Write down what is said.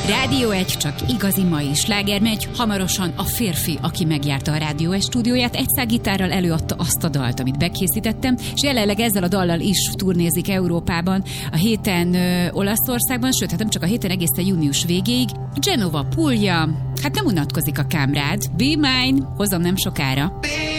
Rádió 1 csak igazi mai sláger megy, hamarosan a férfi, aki megjárta a Rádió 1 stúdióját, egy szágitárral előadta azt a dalt, amit bekészítettem, és jelenleg ezzel a dallal is turnézik Európában, a héten Olaszországban, sőt, hát nem csak a héten, egészen június végéig. Genova Puglia, hát nem unatkozik a kámrád, Be Mine, hozom nem sokára.